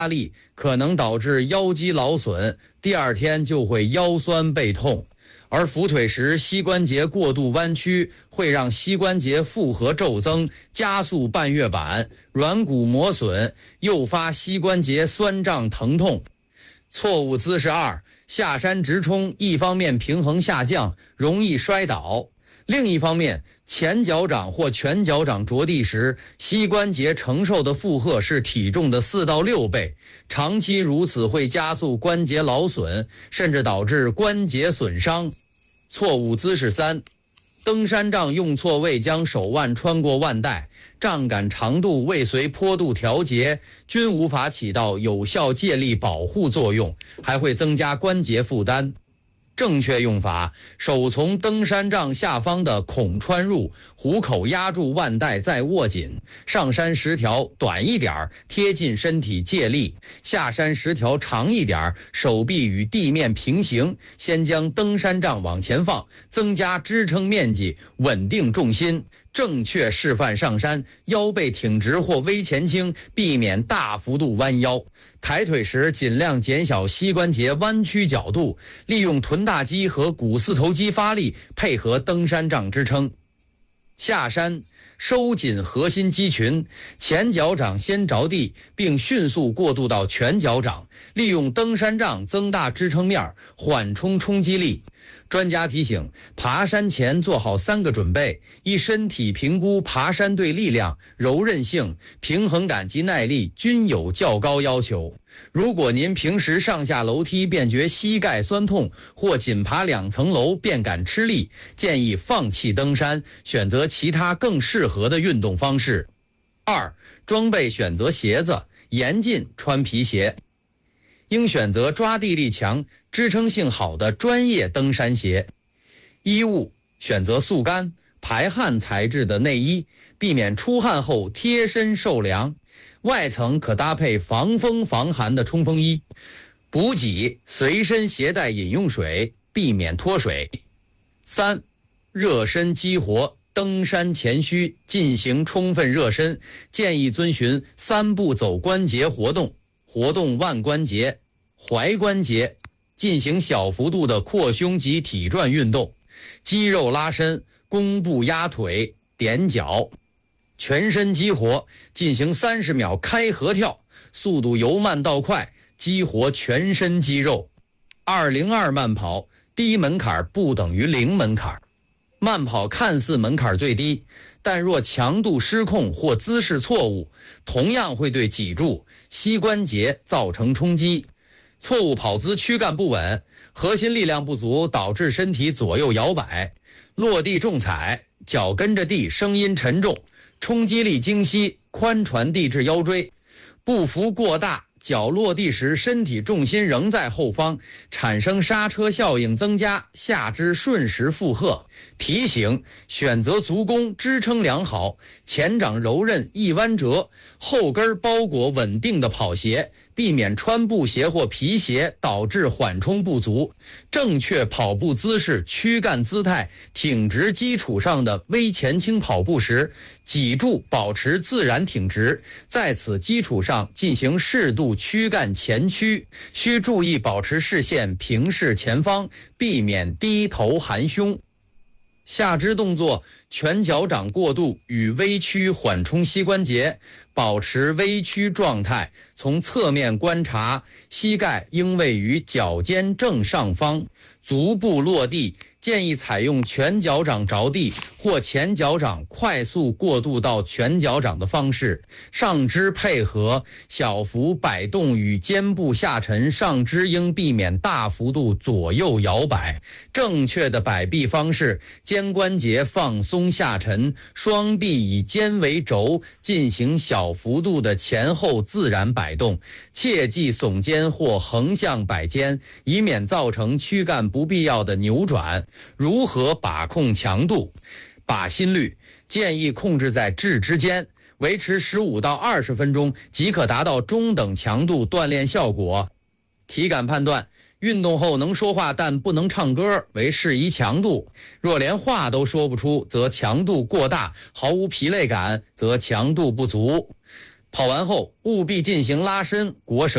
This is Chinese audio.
力，可能导致腰肌劳损，第二天就会腰酸背痛。而扶腿时膝关节过度弯曲，会让膝关节负荷骤增，加速半月板、软骨磨损，诱发膝关节酸胀疼痛。错误姿势2，下山直冲，一方面平衡下降，容易摔倒；另一方面，前脚掌或全脚掌着地时，膝关节承受的负荷是体重的4到6倍，长期如此会加速关节劳损，甚至导致关节损伤。错误姿势3，登山杖用错位，将手腕穿过腕带，杖杆长度未随坡度调节，均无法起到有效借力保护作用，还会增加关节负担。正确用法：手从登山杖下方的孔穿入，虎口压住腕带再握紧，上山10条短一点，贴近身体借力；下山10条长一点，手臂与地面平行。先将登山杖往前放，增加支撑面积，稳定重心。正确示范上山，腰背挺直或微前倾，避免大幅度弯腰。抬腿时尽量减小膝关节弯曲角度，利用臀大肌和股四头肌发力，配合登山杖支撑。下山收紧核心肌群，前脚掌先着地，并迅速过渡到全脚掌，利用登山杖增大支撑面，缓冲冲击力。专家提醒，爬山前做好3个准备：一、身体评估爬山对力量、柔韧性、平衡感及耐力均有较高要求。如果您平时上下楼梯便觉膝盖酸痛，或仅爬2层楼便感吃力，建议放弃登山，选择其他更适合的运动方式。2、装备选择鞋子，严禁穿皮鞋。应选择抓地力强、支撑性好的专业登山鞋。衣物选择速干、排汗材质的内衣，避免出汗后贴身受凉。外层可搭配防风防寒的冲锋衣。补给随身携带饮用水，避免脱水。3、热身激活。登山前需进行充分热身，建议遵循3步走关节活动，活动腕关节、踝关节，进行小幅度的扩胸及体转运动，肌肉拉伸，弓步压腿、踮脚。全身激活，进行30秒开合跳，速度由慢到快，激活全身肌肉。202慢跑，低门槛不等于零门槛。慢跑看似门槛最低，但若强度失控或姿势错误，同样会对脊柱、膝关节造成冲击。错误跑姿躯干不稳，核心力量不足，导致身体左右摇摆，落地重踩，脚跟着地，声音沉重，冲击力精细，髋传递至腰椎，步幅过大，脚落地时身体重心仍在后方，产生刹车效应增加，下肢瞬时负荷。提醒：选择足弓支撑良好、前掌柔韧易弯折、后跟包裹稳定的跑鞋，避免穿布鞋或皮鞋导致缓冲不足。正确跑步姿势、躯干姿态挺直基础上的微前倾跑步时，脊柱保持自然挺直，在此基础上进行适度躯干前屈，需注意保持视线平视前方，避免低头含胸。下肢动作，全脚掌过渡与微屈缓冲膝关节，保持微屈状态。从侧面观察，膝盖应位于脚尖正上方，足部落地，建议采用全脚掌着地或前脚掌快速过渡到全脚掌的方式，上肢配合小幅摆动与肩部下沉，上肢应避免大幅度左右摇摆。正确的摆臂方式，肩关节放松下沉，双臂以肩为轴，进行小幅度的前后自然摆动，切忌耸肩或横向摆肩，以免造成躯干不必要的扭转。如何把控强度？把心率建议控制在质之间，维持15到20分钟即可达到中等强度锻炼效果。体感判断，运动后能说话但不能唱歌为适宜强度，若连话都说不出则强度过大，毫无疲累感则强度不足。跑完后务必进行拉伸、裹绳